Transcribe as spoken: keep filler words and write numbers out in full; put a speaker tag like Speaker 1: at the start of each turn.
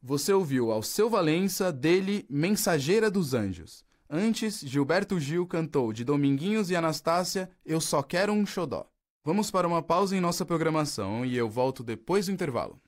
Speaker 1: Você ouviu Alceu Valença, dele Mensageira dos Anjos. Antes, Gilberto Gil cantou de Dominguinhos e Anastácia, Eu Só Quero um Xodó. Vamos para uma pausa em nossa programação e eu volto depois do intervalo.